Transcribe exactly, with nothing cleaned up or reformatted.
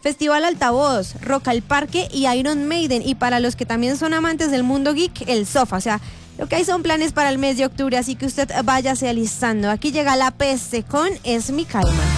Festival Altavoz, Rock al Parque y Iron Maiden. Y para los que también son amantes del mundo geek, el Sofá. O sea, lo que hay son planes para el mes de octubre, así que usted váyase alistando. Aquí llega La Peste con Es mi calma.